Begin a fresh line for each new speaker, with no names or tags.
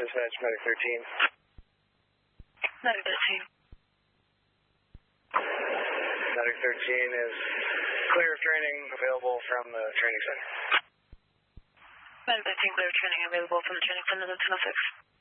Dispatch, Medic 13.
Medic 13.
Medic 13 is clear of training available from the training center.
Medic 13, clear of training available from the training center of 1006.